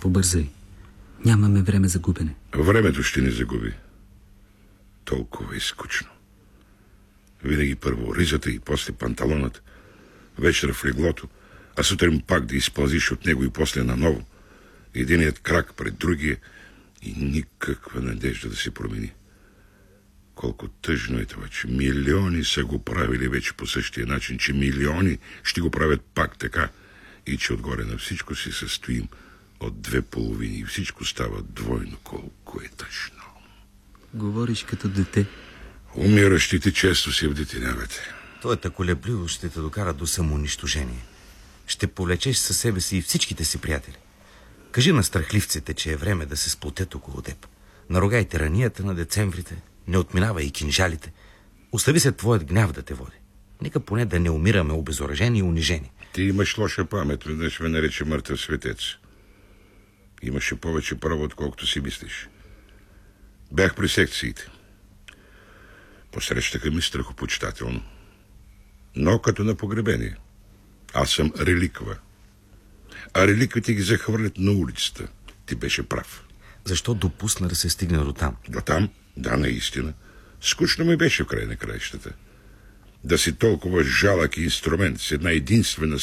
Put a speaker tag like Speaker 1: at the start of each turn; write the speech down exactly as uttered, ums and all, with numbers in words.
Speaker 1: Побързай. Нямаме време за губене.
Speaker 2: Времето ще ни загуби. Толкова е скучно. Винаги първо ризата и после панталонът. Вечер в леглото, а сутрин пак да изпълзиш от него и после наново. Единият крак пред другия и никаква надежда да се промени. Колко тъжно е това, че милиони са го правили вече по същия начин, че милиони ще го правят пак така и че отгоре на всичко се състоим от две половини и всичко става двойно. Колко е тъжно.
Speaker 1: Говориш като дете.
Speaker 2: Умиращите често се вдетиняват.
Speaker 3: Твоята колебливост ще те докара до самоунищожение. Ще повлечеш със себе си и всичките си приятели. Кажи на страхливците, че е време да се сплотят около теб. Нарогайте ранията на децемврите, не отминавай и кинжалите. Остави се твоят гняв да те води. Нека поне да не умираме обезоръжени и унижени.
Speaker 2: Ти имаш лоша памет, веднъж ме нарече мъртъв светец. Имаше повече право, отколкото си мислиш. Бях при секциите. Посрещаха ми страхопочитателно. Но като на погребение. Аз съм реликва. А реликвите ги захвърлят на улицата. Ти беше прав.
Speaker 3: Защо допусна да се стигне до там?
Speaker 2: До там? Да, наистина. Скучно ми беше в край на краищата. Да си толкова жалък инструмент с една единствена